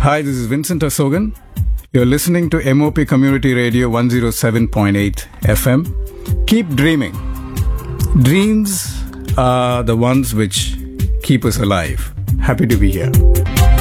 Hi, this is Vincent Asogan. You're listening to MOP Community Radio 107.8 FM. Keep dreaming. Dreams are the ones which keep us alive. Happy to be here.